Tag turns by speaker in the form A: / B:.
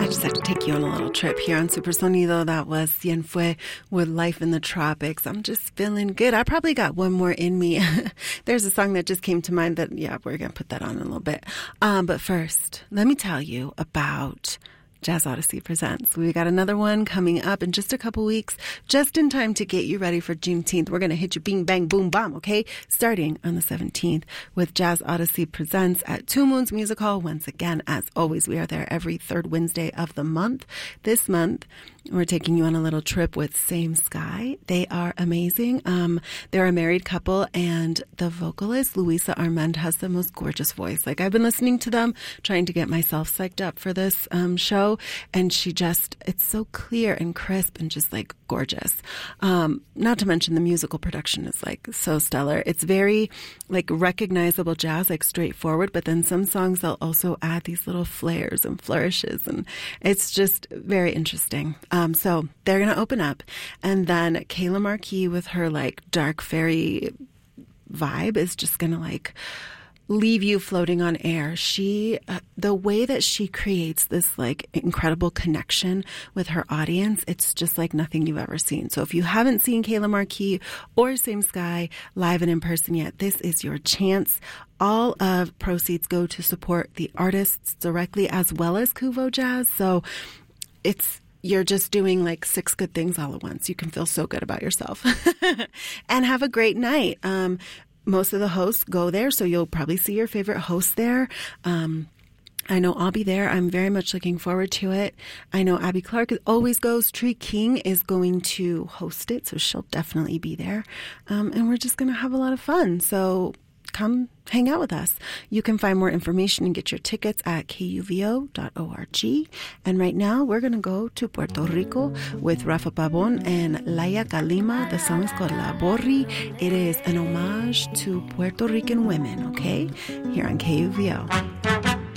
A: just had to take you on a little trip here on Super Sonido. That was Cienfuegos with Life in the Tropics. I'm just feeling good. I probably got one more in me. There's a song that just came to mind that, we're going to put that on in a little bit. But first, let me tell you about Jazz Odyssey Presents. We got another one coming up in just a couple weeks, just in time to get you ready for Juneteenth. We're going to hit you bing, bang, boom, bomb, okay? Starting on the 17th with Jazz Odyssey Presents at Two Moons Music Hall. Once again, as always, we are there every third Wednesday of the month. This month, we're taking you on a little trip with Same Sky. They are amazing. They're a married couple, and the vocalist, Luisa Armand, has the most gorgeous voice. Like, I've been listening to them, trying to get myself psyched up for this show, and it's so clear and crisp and just, like, gorgeous. Not to mention the musical production is, like, so stellar. It's very, like, recognizable jazz, like, straightforward, but then some songs they'll also add these little flares and flourishes, and it's just very interesting. So they're going to open up, and then Kayla Marquis with her, like, dark fairy vibe is just going to, like, leave you floating on air. The way that she creates this, like, incredible connection with her audience, it's just like nothing you've ever seen. So if you haven't seen Kayla Marquis or Same Sky live and in person yet, this is your chance. All of proceeds go to support the artists directly, as well as Kuvo Jazz. So you're just doing, like, 6 good things all at once. You can feel so good about yourself and have a great night. Most of the hosts go there, so you'll probably see your favorite host there. I know I'll be there. I'm very much looking forward to it. I know Abby Clark always goes. Tree King is going to host it, so she'll definitely be there. And we're just going to have a lot of fun. So come hang out with us. You can find more information and get your tickets at kuvo.org. And right now, we're going to go to Puerto Rico with Rafa Pabon and Laia Kalima. The song is called La Borri. It is an homage to Puerto Rican women, okay? Here on KUVO.